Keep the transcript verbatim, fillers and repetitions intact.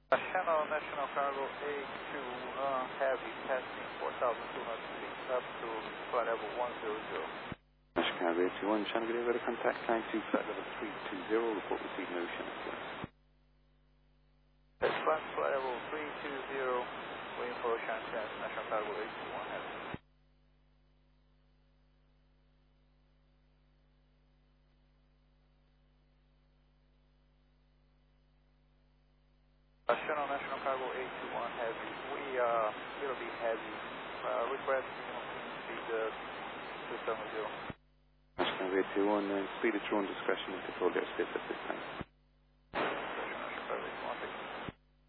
Uh, Channel National Cargo A two uh, Heavy passing four thousand two hundred feet up to flight level one zero zero. National Cargo A two one, Channel Gate over to contact time to flight level three two zero, report received no channel flights. Flight flight level three two zero, waiting for ocean chance, National Cargo A two one Heavy. Uh, Channel National Cargo A two one Heavy, we uh, will be heavy. Uh, request speed uh, two seven zero. National Cargo A two one, uh, speed at your own discretion and control the airspace at this time.